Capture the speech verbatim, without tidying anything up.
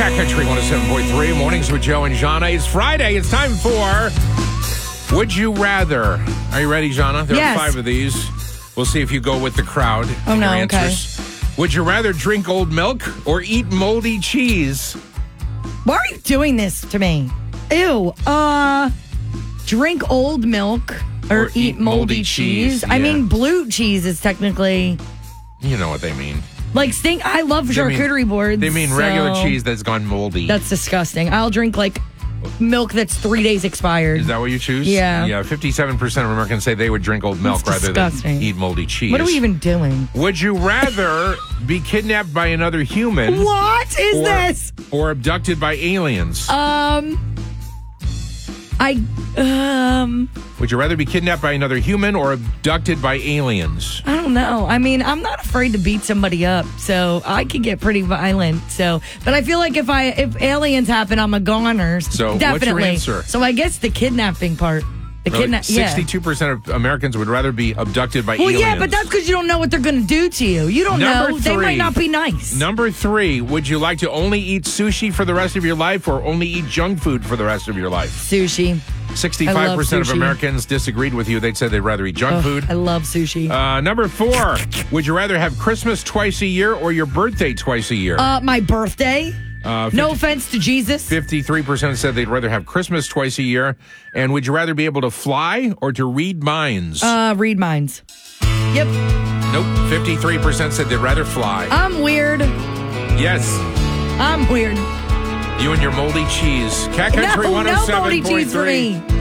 Cat Country one oh seven point three, Mornings with Joe and Jana. It's Friday. It's time for Would You Rather. Are you ready, Jana? There yes. are five of these. We'll see if you go with the crowd. Oh, no, your okay. Would you rather drink old milk or eat moldy cheese? Why are you doing this to me? Ew. Uh, drink old milk or, Or eat, eat moldy, moldy cheese. cheese, I yeah. mean, blue cheese is technically You know what they mean. like stink. I love They mean- charcuterie boards. They mean regular so cheese that's gone moldy. That's disgusting. I'll drink like milk that's three days expired. Is that what you choose? Yeah. Yeah, fifty-seven percent of Americans say they would drink old milk That's rather disgusting. than eat moldy cheese. What are we even doing? Would you rather be kidnapped by another human What is or, this? or abducted by aliens? Um, I um. Would you rather be kidnapped by another human or abducted by aliens? I don't know. I mean, I'm not afraid to beat somebody up, so I can get pretty violent. So, but I feel like if I if aliens happen, I'm a goner. So, what's your definitely. answer? So I guess the kidnapping part. The Really? kidnap. Yeah. sixty-two percent of Americans would rather be abducted by Well, aliens. yeah, but that's because you don't know what they're going to do to you. You don't Number know. They three. might not be nice. Number three, would you like to only eat sushi for the rest of your life or only eat junk food for the rest of your life? Sushi. sixty-five percent of sushi. Americans disagreed with you. They said they'd rather eat junk Ugh, food. I love sushi. Uh, number four, would you rather have Christmas twice a year or your birthday twice a year? Uh, my birthday. Uh, No offense to Jesus. fifty-three percent said they'd rather have Christmas twice a year. And would you rather be able to fly or to read minds? Uh, read minds. Yep. Nope. fifty-three percent said they'd rather fly. I'm weird. Yes. I'm weird. You and your moldy cheese. Cat Country no, one oh no seven moldy point three. cheese for me.